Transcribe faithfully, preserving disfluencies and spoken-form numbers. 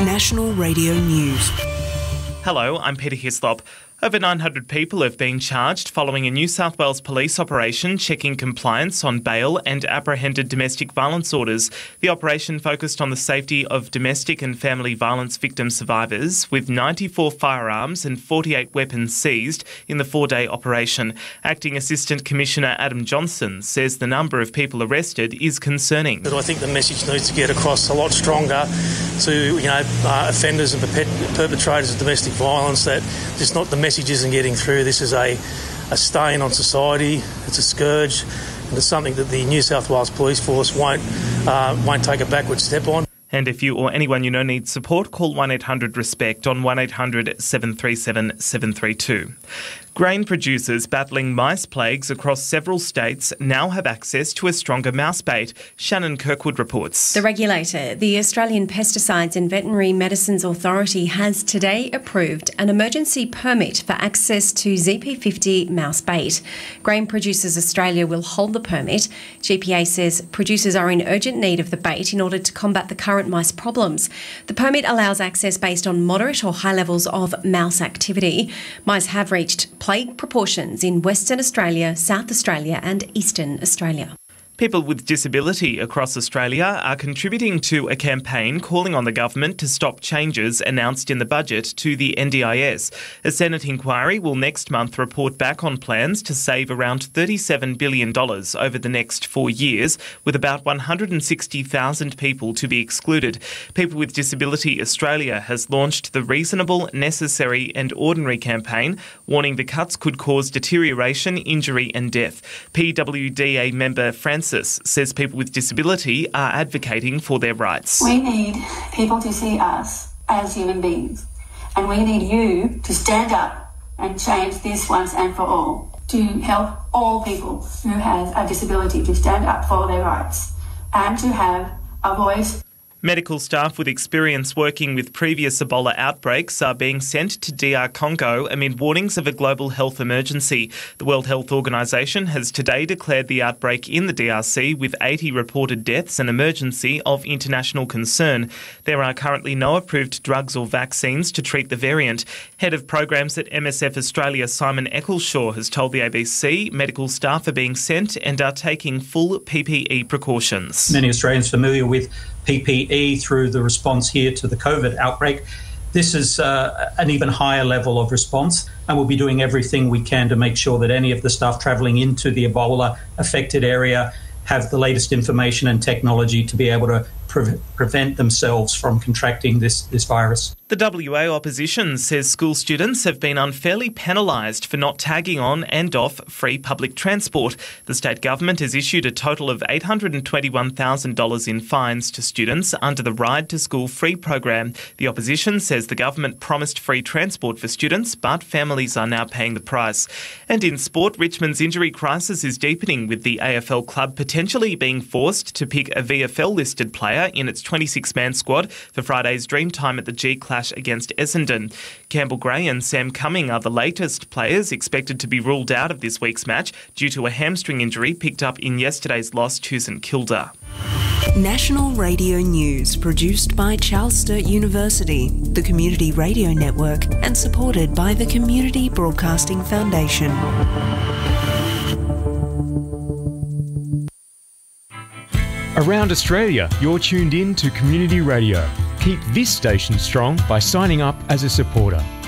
National Radio News. Hello, I'm Peter Hislop. Over nine hundred people have been charged following a New South Wales police operation checking compliance on bail and apprehended domestic violence orders. The operation focused on the safety of domestic and family violence victim survivors, with ninety-four firearms and forty-eight weapons seized in the four-day operation. Acting Assistant Commissioner Adam Johnson says the number of people arrested is concerning. I think the message needs to get across a lot stronger to you know uh, offenders and perpet- perpetrators of domestic violence that it's not the message isn't getting through. This is a, a stain on society. It's a scourge, and it's something that the New South Wales Police Force won't uh, won't take a backward step on. And if you or anyone you know needs support, call one eight hundred RESPECT on one eight hundred seven three seven seven three two. Grain producers battling mice plagues across several states now have access to a stronger mouse bait. Shannon Kirkwood reports. The regulator, the Australian Pesticides and Veterinary Medicines Authority, has today approved an emergency permit for access to Z P fifty mouse bait. Grain Producers Australia will hold the permit. G P A says producers are in urgent need of the bait in order to combat the current mice problems. The permit allows access based on moderate or high levels of mouse activity. Mice have reached plague proportions in Western Australia, South Australia and Eastern Australia. People with disability across Australia are contributing to a campaign calling on the government to stop changes announced in the budget to the N D I S. A Senate inquiry will next month report back on plans to save around thirty-seven billion dollars over the next four years, with about one hundred sixty thousand people to be excluded. People with Disability Australia has launched the Reasonable, Necessary and Ordinary campaign, warning the cuts could cause deterioration, injury and death. P W D A member Francis says people with disability are advocating for their rights. We need people to see us as human beings, and we need you to stand up and change this once and for all, to help all people who have a disability to stand up for their rights and to have a voice. Medical staff with experience working with previous Ebola outbreaks are being sent to D R Congo amid warnings of a global health emergency. The World Health Organization has today declared the outbreak in the D R C with eighty reported deaths an emergency of international concern. There are currently no approved drugs or vaccines to treat the variant. Head of programs at M S F Australia, Simon Eccleshaw, has told the A B C medical staff are being sent and are taking full P P E precautions. Many Australians familiar with P P E through the response here to the COVID outbreak. This is uh, an even higher level of response, and we'll be doing everything we can to make sure that any of the staff travelling into the Ebola affected area have the latest information and technology to be able to pre- prevent themselves from contracting this, this virus. The W A opposition says school students have been unfairly penalised for not tagging on and off free public transport. The state government has issued a total of eight hundred twenty-one thousand dollars in fines to students under the Ride to School Free program. The opposition says the government promised free transport for students, but families are now paying the price. And in sport, Richmond's injury crisis is deepening, with the A F L club potentially being forced to pick a V F L-listed player in its twenty-six man squad for Friday's Dreamtime at the G-Clash against Essendon. Campbell Gray and Sam Cumming are the latest players expected to be ruled out of this week's match due to a hamstring injury picked up in yesterday's loss to St Kilda. National Radio News, produced by Charles Sturt University, the Community Radio Network, and supported by the Community Broadcasting Foundation. Around Australia, you're tuned in to Community Radio. Keep this station strong by signing up as a supporter.